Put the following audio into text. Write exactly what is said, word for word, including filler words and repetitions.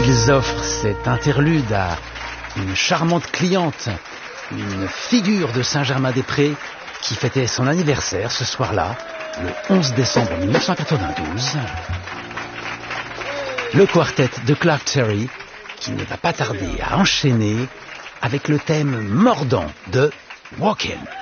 Ils offrent cet interlude à une charmante cliente, une figure de Saint-Germain-des-Prés qui fêtait son anniversaire ce soir-là, le onze décembre mille neuf cent quatre-vingt-douze. Le quartet de Clark Terry qui ne va pas tarder à enchaîner avec le thème mordant de Walkin'.